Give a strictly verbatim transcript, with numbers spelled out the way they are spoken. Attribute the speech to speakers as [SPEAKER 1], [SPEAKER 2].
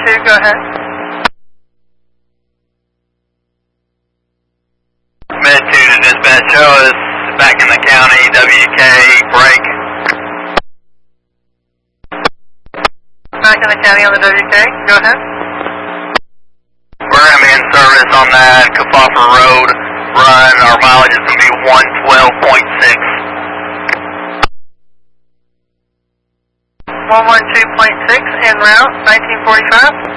[SPEAKER 1] two, go ahead.
[SPEAKER 2] Med two to dispatch, show us back in the county, W K, break.
[SPEAKER 1] Back in the county on the W K, go ahead.
[SPEAKER 2] We're going to be in service on that Kafafa Road run. Our mileage is going to be one twelve point six.
[SPEAKER 1] one twelve point six en route, nineteen forty-five.